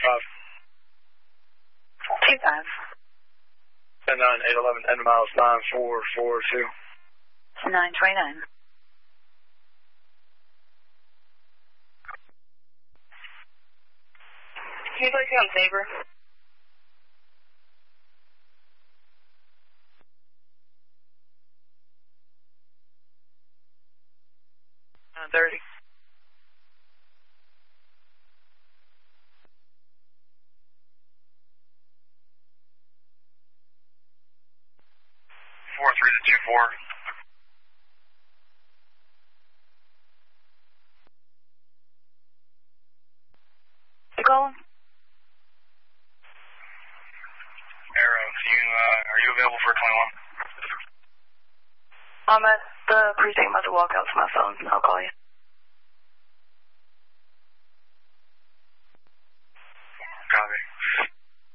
25. 10-9, 811, end miles 9442. 929. Can you place you on Sabre? 30. Four three to 24. You calling? Arrow, are you available for 21? I'm at the precinct. I'm about to walk out to my phone. I'll call you.